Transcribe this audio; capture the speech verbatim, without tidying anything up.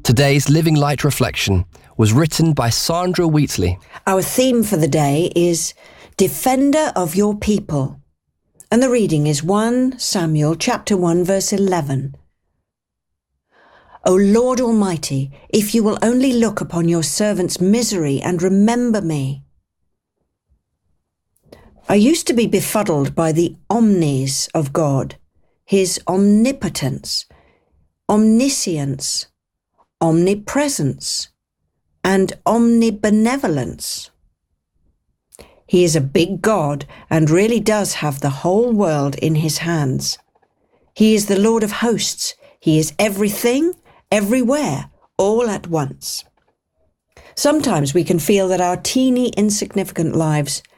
Today's Living Light Reflection was written by Sandra Wheatley. Our theme for the day is Defender of Your People. And the reading is First Samuel chapter one verse eleven. O Lord Almighty, if you will only look upon your servant's misery and remember me. I used to be befuddled by the omnis of God, his omnipotence, omniscience, omnipresence, and omnibenevolence. He is a big God and really does have the whole world in his hands. He is the Lord of hosts. He is everything, everywhere, all at once. Sometimes we can feel that our teeny, insignificant lives